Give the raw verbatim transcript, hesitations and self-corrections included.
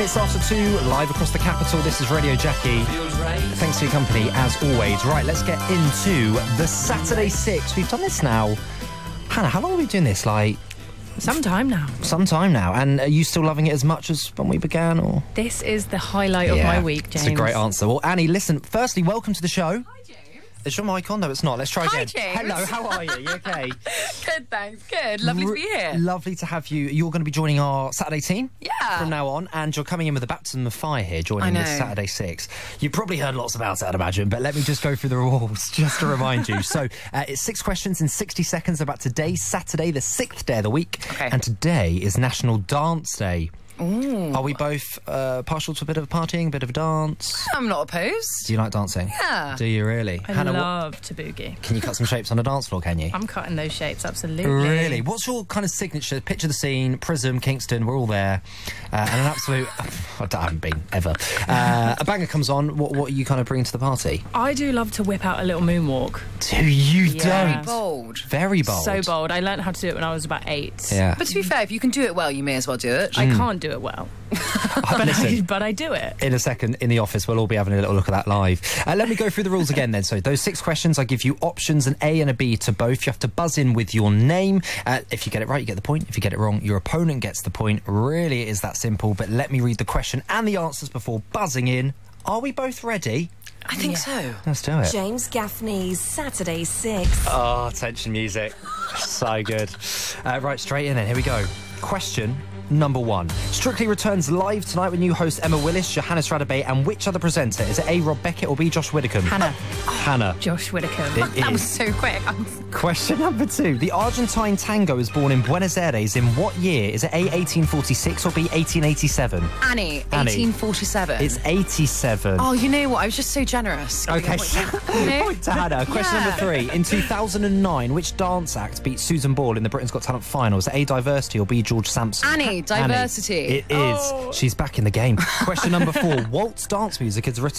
minutes after two, live across the capital. This is Radio Jackie. Thanks for your company, as always. Right, let's get into the Saturday Six. We've done this now. Hannah, how long have we been doing this? Like... Some time now. Some time now. And are you still loving it as much as when we began, or...? This is the highlight yeah, of my week, James. It's a great answer. Well, Annie, listen, firstly, welcome to the show. Hi, James. Is your mic on? No, it's not. Let's try Hi, again. James. Hello, how are you? You okay? Good, thanks. Good. Lovely to be here. Lovely to have you. You're going to be joining our Saturday team Yeah. from now on, and you're coming in with a baptism of fire here, I joining know. this Saturday Six. You've probably heard lots about it, I'd imagine, but let me just go through the rules, just to remind you. So, uh, it's six questions in sixty seconds about today's Saturday, the sixth day of the week, Okay. and today is National Dance Day. Ooh. Are we both uh, partial to a bit of partying, a bit of dance? I'm not opposed. Do you like dancing? Yeah. Do you really? I Hannah, what- love to boogie. can you cut some shapes on a dance floor, can you? I'm cutting those shapes, absolutely. Really? What's your kind of signature? Picture the scene, Prism, Kingston, we're all there. Uh, and an absolute... I haven't been, ever. Uh, a banger comes on. What, what are you kind of bringing to the party? I do love to whip out a little moonwalk. Do you Yeah. don't? Bold. Very bold. So bold. I learned how to do it when I was about eight. Yeah. But to be fair, if you can do it well, you may as well do it. I can't do it well. but, I, Listen, but I do it. in a second, in the office, we'll all be having a little look at that live. Uh, let me go through the rules again then. So those six questions, I give you options, an A and a B to both. You have to buzz in with your name. Uh, if you get it right, you get the point. If you get it wrong, your opponent gets the point. Really, it is that simple. But let me read the question and the answers before buzzing in. Are we both ready? I think so. Let's do it. James Gaffney's Saturday Six. Oh, tension music. So good. Uh, right, straight in then. Here we go. Question number one. Strictly returns live tonight with new host Emma Willis, Johannes Radebe, and which other presenter? Is it A, Rob Beckett, or B, Josh Widdicombe? Hannah. Hannah. Josh Widdicombe. It That was is. so quick. I'm... Question number two. The Argentine tango was born in Buenos Aires in what year? Is it A, eighteen forty-six, or B, eighteen eighty-seven? Annie, Annie. eighteen forty-seven. It's eighty-seven. Oh, you know what? I was just so generous. Okay, You know? point to Hannah. Question Yeah. number three. In two thousand nine, which dance act beat Susan Ball in the Britain's Got Talent final? Is it A, Diversity, or B, George Sampson? Annie, Diversity. It is. She's back in the game. Question number four. Waltz dance music is written